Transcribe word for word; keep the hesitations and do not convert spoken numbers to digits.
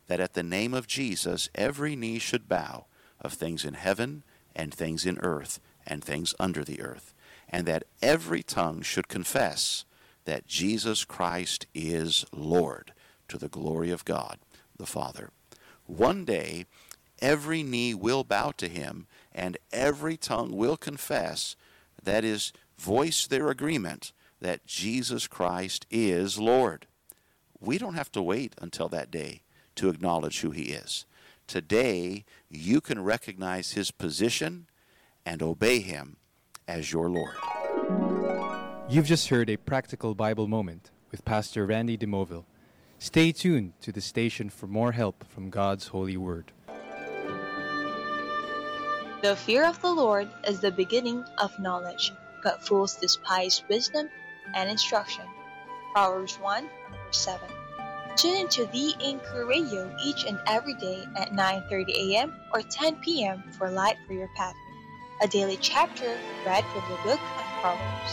that at the name of Jesus every knee should bow, of things in heaven and things in earth and things under the earth, and that every tongue should confess that Jesus Christ is Lord, to the glory of God the Father. One day, every knee will bow to him, and every tongue will confess, that is, voice their agreement, that Jesus Christ is Lord. We don't have to wait until that day to acknowledge who he is. Today, you can recognize his position and obey him as your Lord. You've just heard a practical Bible moment with Pastor Randy DeMoville. Stay tuned to the station for more help from God's holy word. The fear of the Lord is the beginning of knowledge, but fools despise wisdom and instruction. Proverbs one, verse seven. Tune into The Anchor Radio each and every day at nine thirty a.m. or ten p.m. for Light for Your Path, a daily chapter read from the book of Proverbs.